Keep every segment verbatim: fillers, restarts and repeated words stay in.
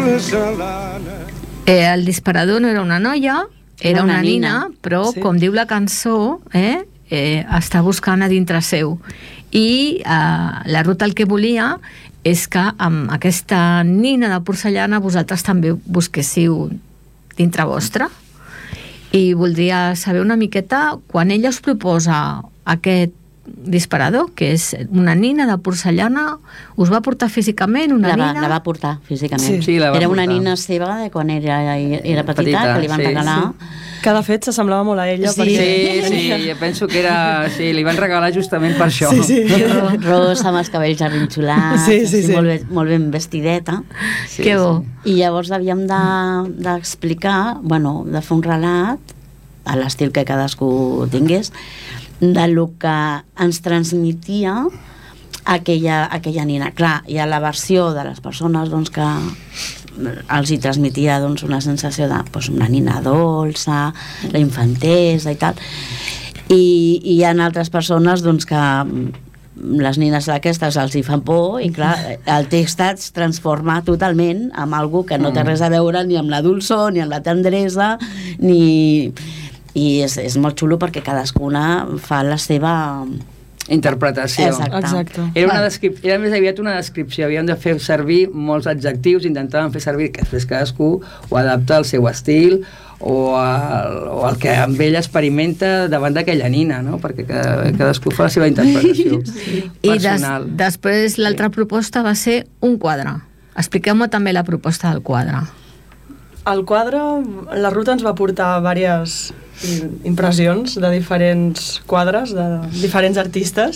Eh, el disparador no era una noia, era, era una, una nina, nina, però, sí. com diu la cançó, eh, eh, està buscant a dintre seu. I eh, la Ruth el que volia és que amb aquesta nina de porcellana vosaltres també busquéssiu dintre vostre. I voldria saber una miqueta, quan ella us proposa aquest disparador, que és una nina de porcellana, us va portar físicament una la va, nina? La va portar físicament. Sí, sí, la va era portar. una nina seva de quan era, era petita, petita, que li van sí, regalar. Sí. Que de fet s'assemblava molt a ella. Sí, perquè... sí, sí, jo penso que era... Sí, li van regalar justament per això. Sí, sí. Rosa, amb els cabells arrinxolats, sí, sí, sí. molt, ben, molt ben vestideta. Sí, que bo. Sí. I llavors havíem d'explicar, de, bueno, de fer un relat, a l'estil que cadascú tingués, de lo que ens transmitia aquella, aquella nina. Clar, hi ha la versió de les persones doncs, que els hi transmitia doncs, una sensació de doncs, una nina dolça, la infantesa i tal. I, i hi ha altres persones doncs, que les nines aquestes els hi fan por i clar, el text es transforma totalment en algo que no té res a veure ni amb la dolçor, ni amb la tendresa, ni... i és, és molt xulo perquè cadascuna fa la seva interpretació. Exacte. Exacte. Era, una descrip... era més aviat una descripció, havíem de fer servir molts adjectius, intentàvem fer servir que després cadascú ho adapta al seu estil o el, o el que amb ella experimenta davant d'aquella nina, no? Perquè cada, cadascú fa la seva interpretació sí. personal. I des, després l'altra proposta va ser un quadre. Expliqueu-me també la proposta del quadre. El quadre, la Ruta ens va portar diverses impressions de diferents quadres, de diferents artistes,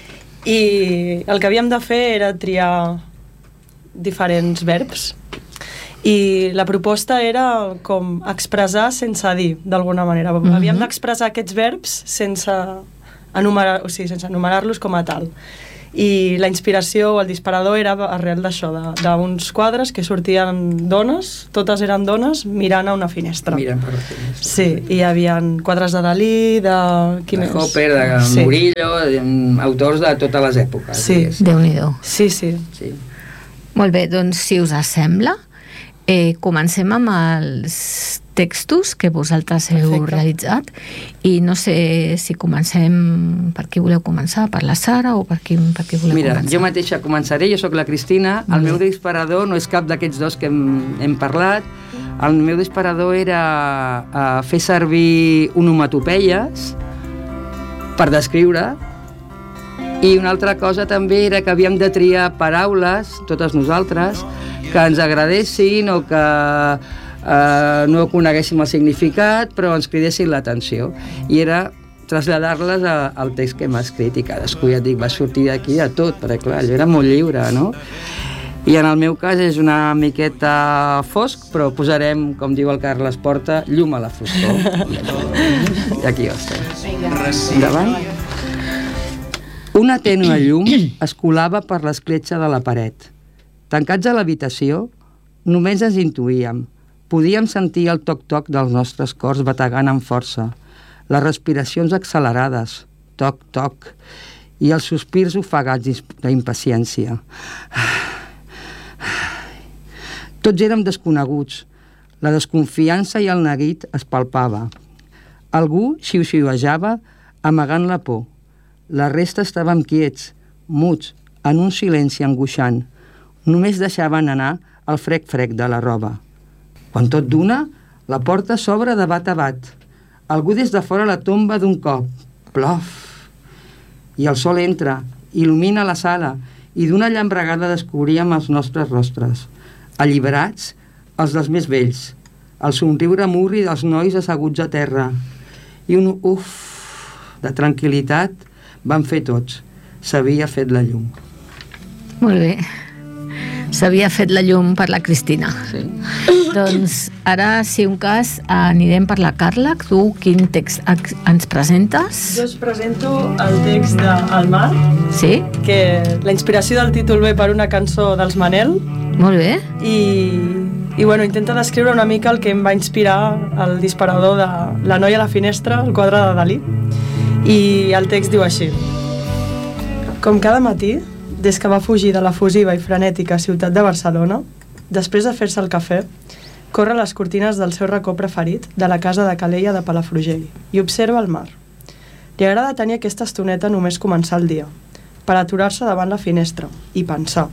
i el que havíem de fer era triar diferents verbs, i la proposta era com expressar sense dir, d'alguna manera. Mm-hmm. Havíem d'expressar aquests verbs sense enumerar, o sigui, sense enumerar-los com a tal. I la inspiració o el disparador era arrel d'això, d'uns quadres que sortien dones, totes eren dones, mirant a una finestra. Mirant per la finestra. Sí, i hi havia quadres de Dalí, de... Qui de més? Hopper, de sí. Murillo, de, autors de totes les èpoques. Sí. Déu-n'hi-do. Sí, sí. sí. Molt bé, doncs si us sembla, eh, comencem amb els textos que vosaltres heu Perfecte. realitzat i no sé si comencem per qui voleu començar, per la Sara o per qui, per qui voleu Mira, començar. jo mateixa començaré, jo sóc la Cristina, el mm. meu disparador no és cap d'aquests dos que hem, hem parlat, el meu disparador era uh, fer servir onomatopeies per descriure, i una altra cosa també era que havíem de triar paraules, totes nosaltres, que ens agradessin o que Uh, no coneguéssim el significat però ens cridessin l'atenció, i era traslladar-les a, al text que hem escrit, i cadascú, ja et dic, va sortir d'aquí de tot, perquè clar, allò era molt lliure, no? I en el meu cas és una miqueta fosc, però posarem, com diu el Carles Porta, llum a la foscor. I aquí ho estem. Endavant. Una tènue llum es colava per l'escletxa de la paret. Tancats a l'habitació, només ens intuïem. Podíem sentir el toc-toc dels nostres cors bategant amb força, les respiracions accelerades, toc-toc, i els sospirs ofegats d'impaciència. Tots érem desconeguts. La desconfiança i el neguit es palpava. Algú xiu-xiuejava amagant la por. La resta estàvem quiets, muts, en un silenci angoixant. Només deixaven anar el frec-frec de la roba. Quan tot d'una, la porta s'obre de bat a bat. Algú des de fora la tomba d'un cop. Plof! I el sol entra, il·lumina la sala, i d'una llambregada descobríem els nostres rostres. Alliberats, els dels més vells. El somriure murri dels nois asseguts a terra. I un uf de tranquil·litat van fer tots. S'havia fet la llum. Molt bé. S'havia fet la llum per la Cristina. Sí. Doncs ara, si un cas, anirem per la Carla. Tu quin text ens presentes? Jo us presento el text de El mar, sí? Que la inspiració del títol ve per una cançó dels Manel. Molt bé. I, i bueno, intenta descriure una mica el que em va inspirar el disparador de La noia a la finestra, el quadre de Dalí. I el text diu així: com cada matí, des que va fugir de la fusiva i frenètica ciutat de Barcelona, després de fer-se el cafè, corre a les cortines del seu racó preferit de la casa de Calella de Palafrugell i observa el mar. Li agrada tenir aquesta estoneta només començar el dia, per aturar-se davant la finestra i pensar.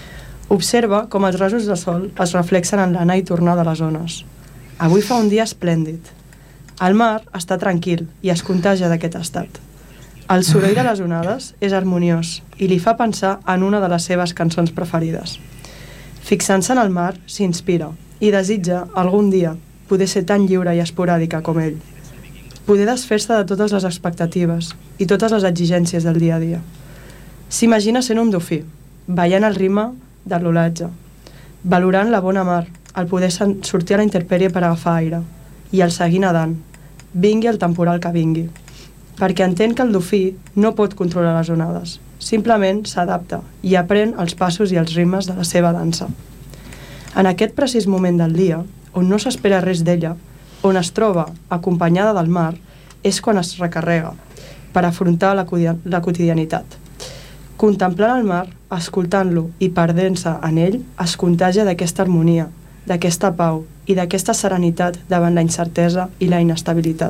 Observa com els rajos de sol es reflexen en l'anar i tornar de les ones. Avui fa un dia esplèndid. El mar està tranquil i es contagia d'aquest estat. El soroll de les onades és harmoniós i li fa pensar en una de les seves cançons preferides. Fixant-se en el mar, s'inspira i desitja algun dia poder ser tan lliure i esporàdica com ell. Poder desfer-se de totes les expectatives i totes les exigències del dia a dia. S'imagina sent un dofí, ballant el ritme de l'olatge, valorant la bona mar, el poder sortir a la intempèrie per agafar aire i el seguir nedant, vingui el temporal que vingui, perquè entén que el dofí no pot controlar les onades, simplement s'adapta i aprèn els passos i els ritmes de la seva dansa. En aquest precís moment del dia, on no s'espera res d'ella, on es troba acompanyada del mar, és quan es recarrega per afrontar la quotidianitat. Contemplant el mar, escoltant-lo i perdent-se en ell, es contagia d'aquesta harmonia, d'aquesta pau i d'aquesta serenitat davant la incertesa i la inestabilitat.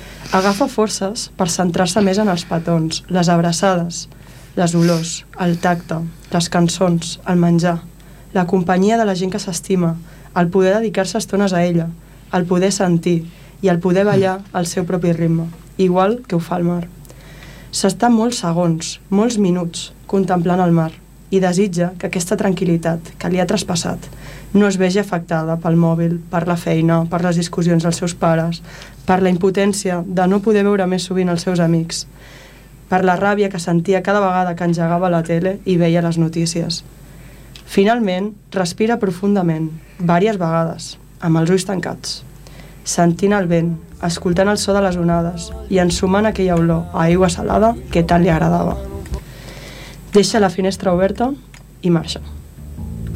Agafa forces per centrar-se més en els petons, les abraçades, les olors, el tacte, les cançons, el menjar, la companyia de la gent que s'estima, el poder dedicar-se estones a ella, el poder sentir i el poder ballar al seu propi ritme, igual que ho fa el mar. S'està molts segons, molts minuts, contemplant el mar i desitja que aquesta tranquil·litat que li ha traspassat no es vegi afectada pel mòbil, per la feina, per les discussions dels seus pares, per la impotència de no poder veure més sovint els seus amics, per la ràbia que sentia cada vegada que engegava la tele i veia les notícies. Finalment, respira profundament, diverses vegades, amb els ulls tancats, sentint el vent, escoltant el so de les onades i ensumant aquella olor a aigua salada que tant li agradava. Deixa la finestra oberta i marxa.